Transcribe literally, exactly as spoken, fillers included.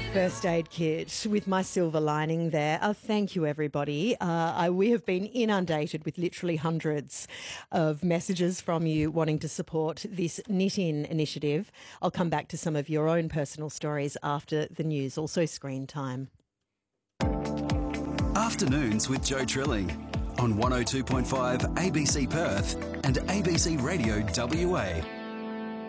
First aid kit with my silver lining there. Oh, thank you, everybody. Uh, I, we have been inundated with literally hundreds of messages from you wanting to support this Knit In initiative. I'll come back to some of your own personal stories after the news, also screen time. Afternoons with Joe Trilling on one oh two point five A B C Perth and A B C Radio W A.